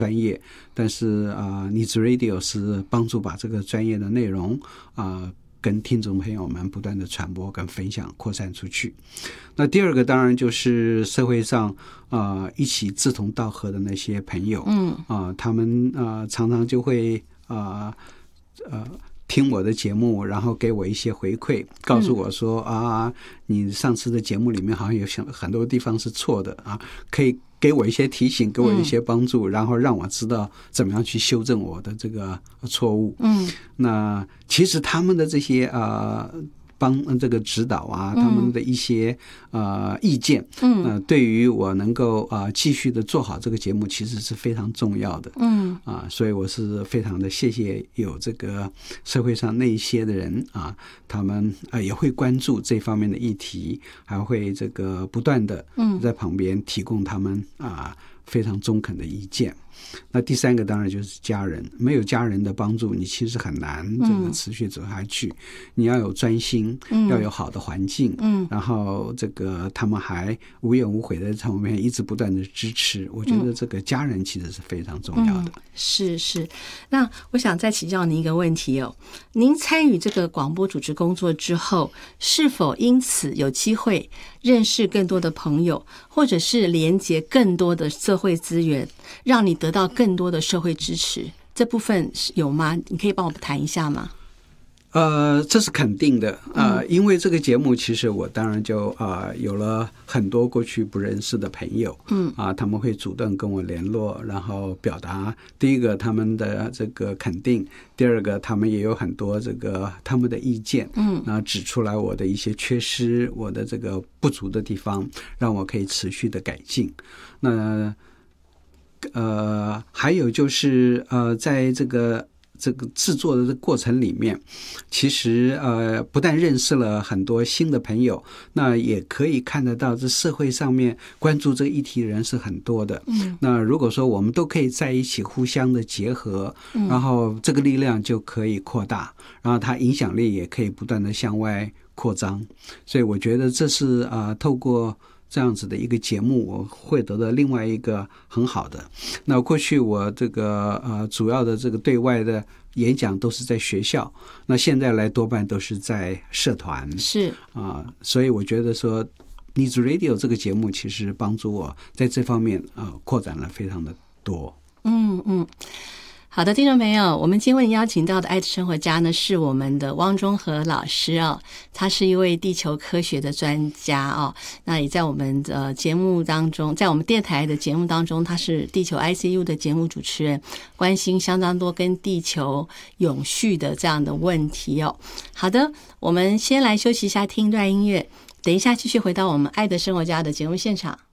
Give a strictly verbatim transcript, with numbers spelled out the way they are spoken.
专业，但是啊、呃、，Needs Radio 是帮助把这个专业的内容啊、呃、跟听众朋友们不断的传播跟分享扩散出去。那第二个当然就是社会上啊、呃、一起志同道合的那些朋友， 嗯啊、呃，他们啊、呃、常常就会啊 呃, 呃听我的节目，然后给我一些回馈，告诉我说、嗯、啊，你上次的节目里面好像有很多地方是错的啊，可以给我一些提醒，给我一些帮助、嗯、然后让我知道怎么样去修正我的这个错误。 嗯， 那其实他们的这些呃帮这个指导啊，他们的一些、嗯、呃意见， 嗯， 呃，对于我能够啊、呃、继续的做好这个节目，其实是非常重要的。 嗯啊，所以我是非常的谢谢有这个社会上那一些的人啊，他们啊也会关注这方面的议题，还会这个不断的在旁边提供他们啊非常中肯的意见。那第三个当然就是家人，没有家人的帮助，你其实很难这个持续走下去。嗯、你要有专心、嗯，要有好的环境，嗯，然后这个他们还无怨无悔的在旁边一直不断的支持，我觉得这个家人其实是非常重要的。嗯、 是是，那我想再请教您一个问题哦，您参与这个广播主持工作之后，是否因此有机会认识更多的朋友，或者是连结更多的社会资源，让你得到更多的社会支持，这部分有吗？你可以帮我谈一下吗？ 呃，这是肯定的，呃，因为这个节目，其实我当然就呃有了很多过去不认识的朋友，嗯，啊，他们会主动跟我联络，然后表达第一个他们的这个肯定，第二个他们也有很多这个他们的意见，嗯，然后指出来我的一些缺失，我的这个不足的地方，让我可以持续的改进。那呃，还有就是呃，在这个这个制作的过程里面，其实呃，不但认识了很多新的朋友，那也可以看得到，这社会上面关注这个议题的人是很多的。嗯，那如果说我们都可以在一起互相的结合，嗯，然后这个力量就可以扩大，然后它影响力也可以不断的向外扩张。所以我觉得这是啊、呃，透过这样子的一个节目，我会得到另外一个很好的。那过去我这个呃主要的这个对外的演讲都是在学校，那现在来多半都是在社团， 是啊、呃，所以我觉得说 Needs Radio 这个节目其实帮助我在这方面呃扩展了非常的多。 嗯嗯。好的，听众朋友，我们今天邀请到的爱的生活家呢，是我们的汪中和老师哦，他是一位地球科学的专家哦，那也在我们的节目当中，在我们电台的节目当中，他是地球 I C U 的节目主持人，关心相当多跟地球永续的这样的问题哦。好的，我们先来休息一下，听一段音乐，等一下继续回到我们爱的生活家的节目现场。